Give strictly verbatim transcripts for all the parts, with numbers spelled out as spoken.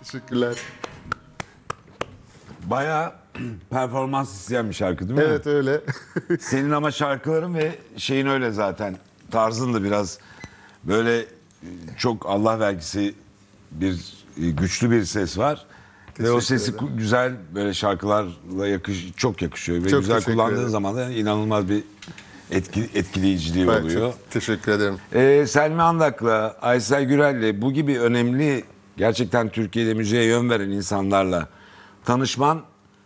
Teşekkürler. Bayağı performans isteyen bir şarkı değil mi? Evet öyle. Senin ama şarkıların ve şeyin öyle zaten. Tarzın da biraz böyle çok Allah vergisi bir güçlü bir ses var. Ve o sesi ederim. güzel böyle şarkılarla yakış, çok yakışıyor. Ve Çok güzel teşekkür kullandığın ederim. zaman da inanılmaz bir etki, etkileyiciliği Evet, oluyor. çok teşekkür ederim. Ee, Selmi Andak'la, Aysel Gürel'le bu gibi önemli gerçekten Türkiye'de müziğe yön veren insanlarla tanışman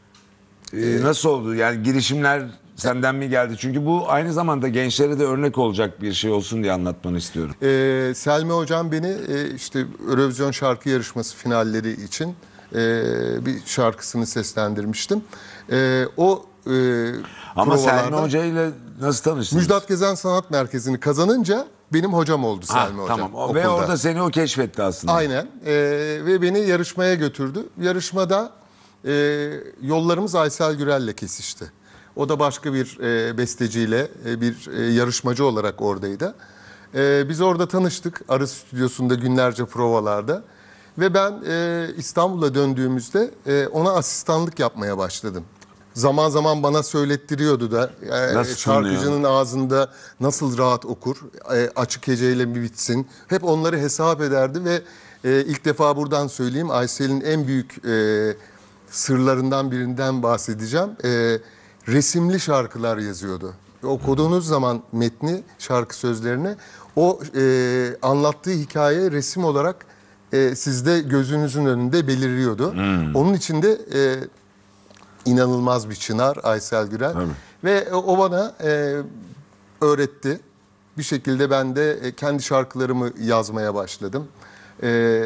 e, nasıl oldu? Yani girişimler senden mi geldi? Çünkü bu aynı zamanda gençlere de örnek olacak bir şey olsun diye anlatmanı istiyorum. Ee, Selmi Hocam beni e, işte Eurovision şarkı yarışması finalleri için e, bir şarkısını seslendirmiştim. E, o e, Ama Selmi provalarda Hoca ile nasıl tanıştınız? Müjdat Gezen Sanat Merkezi'ni kazanınca benim hocam oldu Ha, Selmi Hocam. tamam. O- okulda. Ve orada seni o keşfetti aslında. Aynen. Ee, ve beni yarışmaya götürdü. Yarışmada e, yollarımız Aysel Gürel'le kesişti. O da başka bir e, besteciyle e, bir e, yarışmacı olarak oradaydı. E, biz orada tanıştık. Arı Stüdyosu'nda günlerce provalarda. Ve ben e, İstanbul'a döndüğümüzde e, ona asistanlık yapmaya başladım. Zaman zaman bana söylettiriyordu da e, Nasıl şarkıcının ağzında nasıl rahat okur, e, açık heceyle mi bitsin. Hep onları hesap ederdi ve e, ilk defa buradan söyleyeyim, Aysel'in en büyük e, sırlarından birinden bahsedeceğim. E, resimli şarkılar yazıyordu. Okuduğunuz zaman metni, şarkı sözlerini, o e, anlattığı hikaye resim olarak e, sizde gözünüzün önünde beliriyordu. Onun için de e, inanılmaz bir çınar Aysel Gürel. Tabii. Ve o bana e, öğretti. Bir şekilde ben de e, kendi şarkılarımı yazmaya başladım. E,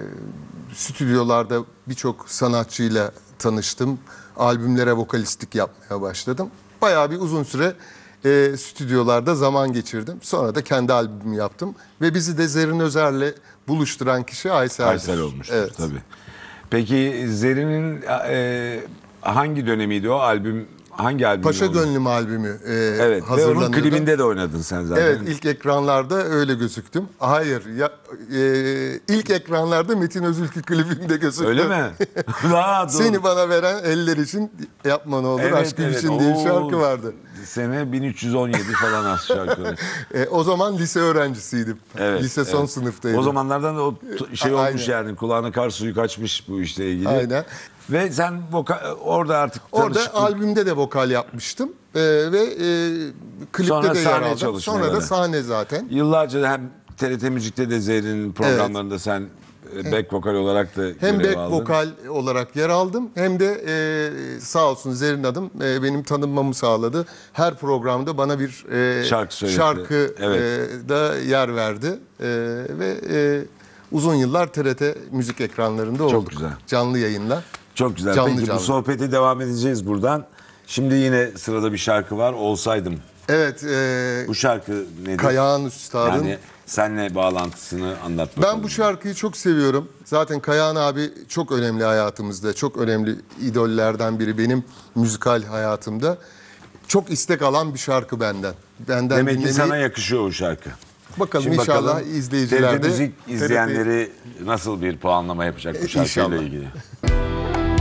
stüdyolarda birçok sanatçıyla tanıştım. Albümlere vokalistlik yapmaya başladım. Bayağı bir uzun süre e, stüdyolarda zaman geçirdim. Sonra da kendi albümümü yaptım. Ve bizi de Zerrin Özer'le buluşturan kişi Aysel'dir. Aysel olmuştur Evet. tabii. Peki Zerrin'in e, hangi dönemiydi o albüm? Hangi albüm? Paşa oldu? Gönlüm albümü e, Evet. Ve onun hazırlanıyordu. klibinde de oynadın sen zaten. Evet, ilk ekranlarda öyle gözüktüm. Hayır, ya, e, ilk ekranlarda Metin Özülkü klibinde gözüktüm. Öyle mi? Aa, doğru. Seni bana veren eller için yapma ne olur, Evet, aşkım evet. için diye bir Oo, şarkı vardı. Sene bin üç yüz on yedi falan az şarkı. E, o zaman lise öğrencisiydim. Evet, lise son evet. sınıftaydım. O zamanlardan da o t- şey Aynen. olmuş yani, kulağına kar suyu kaçmış bu işle ilgili. Aynen. Ve sen voka- orada artık Orada tanıştın. albümde de vokal yapmıştım. E, ve e, klipte Sonra de yer sahne aldım. çalışmaya Sonra da böyle. sahne zaten. Yıllarca hem T R T Müzik'te de Zerrin'in programlarında sen e, back vokal olarak da Hem görev back aldın. vokal olarak yer aldım, hem de e, sağ olsun Zerrin Hanım e, benim tanınmamı sağladı. Her programda bana bir e, Şarkı söyletti. şarkı Evet. e, da yer verdi. E, ve e, uzun yıllar T R T müzik ekranlarında olduk. güzel. Canlı yayınlar. Çok güzel. Canlı Peki canlı. bu sohbeti devam edeceğiz buradan. Şimdi yine sırada bir şarkı var. Olsaydım. Evet, e, Bu şarkı nedir? Kayağan Üstad'ın. Yani seninle bağlantısını anlat bakalım. Ben bu şarkıyı çok seviyorum. Zaten Kayağan abi çok önemli hayatımızda. Çok önemli idollerden biri benim müzikal hayatımda. Çok istek alan bir şarkı benden. Benden Demek ki dinlemeyi- sana yakışıyor o şarkı. Bakalım Şimdi inşallah bakalım izleyiciler T R T de Müzik izleyenleri nasıl bir puanlama yapacak bu şarkıyla İnşallah. ilgili.